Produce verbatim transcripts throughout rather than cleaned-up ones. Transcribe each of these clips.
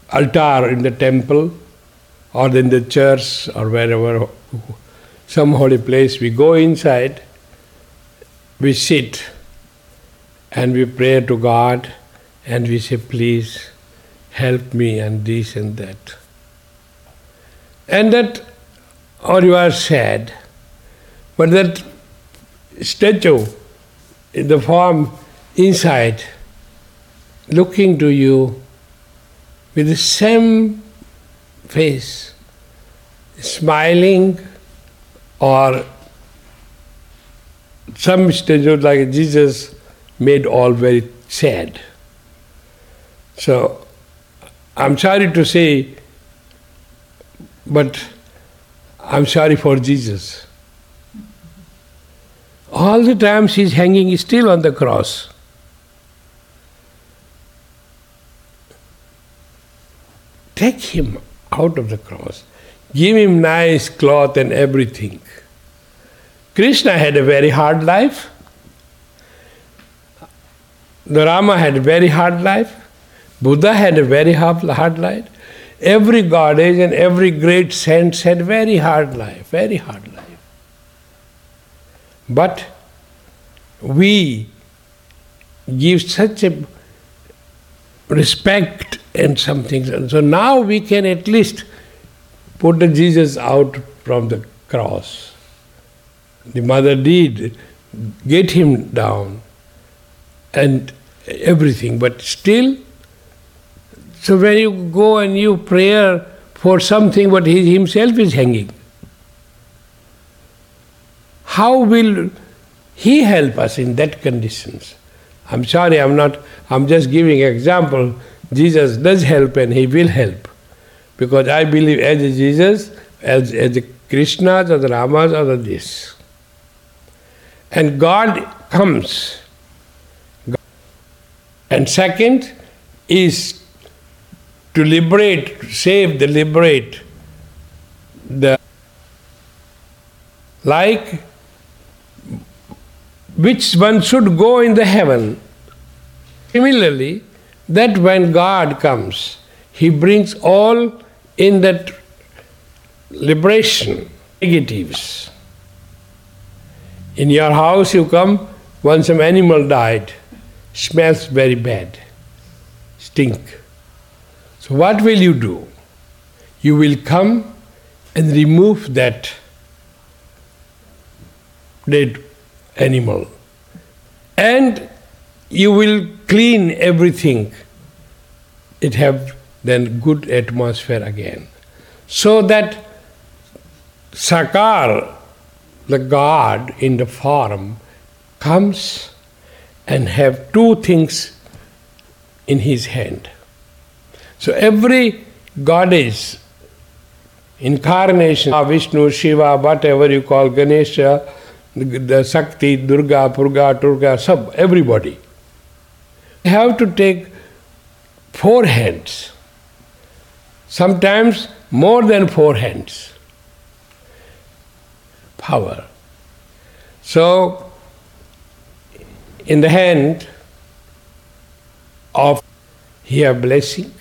altar in the temple or in the church or wherever, some holy place, we go inside, we sit and we pray to God and we say, please help me and this and that. And that, or you are sad, but that statue in the form inside, looking to you with the same face, smiling, or some statues like Jesus made all very sad. So, I'm sorry to say, but I'm sorry for Jesus. All the time he's hanging still on the cross. Take him out of the cross. Give him nice cloth and everything. Krishna had a very hard life. The Rama had a very hard life. Buddha had a very hard life. Every goddess and every great saint had very hard life, very hard life. But we give such a respect and something. So now we can at least put the Jesus out from the cross. The mother did get him down and everything, but still, so when you go and you pray for something, but he himself is hanging, how will he help us in that conditions? I'm sorry, I'm not, I'm just giving an example. Jesus does help and he will help. Because I believe as a Jesus, as, as the Krishnas or the Ramas or the this. And God comes. And second is to liberate, to save the liberate, the like which one should go in the heaven. Similarly, that when God comes, he brings all in that liberation, negatives. In your house you come, when some animal died, smells very bad, stink. So what will you do? You will come and remove that dead animal. And you will clean everything. It have then good atmosphere again. So that Sakar, the God in the form, comes and have two things in his hand. So every goddess, incarnation, Vishnu, Shiva, whatever you call, Ganesha, the Shakti, Durga, Purga, Turga, sub, everybody, have to take four hands. Sometimes more than four hands. Power. So, in the hand of here blessing,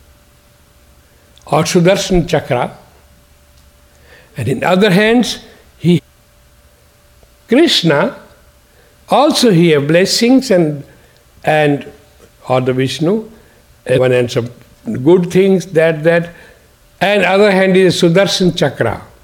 or Sudarshan Chakra, and in other hands, he Krishna also here blessings and and or the Vishnu, one hand some good things, that that, and other hand is Sudarshan Chakra.